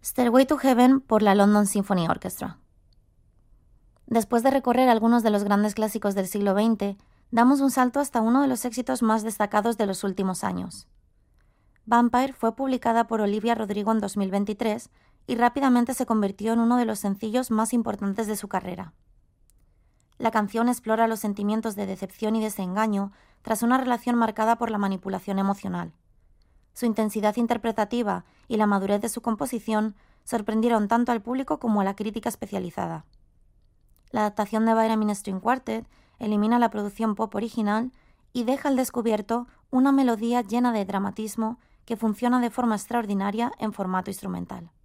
Stairway to Heaven por la London Symphony Orchestra. Después de recorrer algunos de los grandes clásicos del siglo XX, damos un salto hasta uno de los éxitos más destacados de los últimos años. Vampire fue publicada por Olivia Rodrigo en 2023 y rápidamente se convirtió en uno de los sencillos más importantes de su carrera. La canción explora los sentimientos de decepción y desengaño tras una relación marcada por la manipulación emocional. Su intensidad interpretativa y la madurez de su composición sorprendieron tanto al público como a la crítica especializada. La adaptación de Byrd String Quartet elimina la producción pop original y deja al descubierto una melodía llena de dramatismo que funciona de forma extraordinaria en formato instrumental.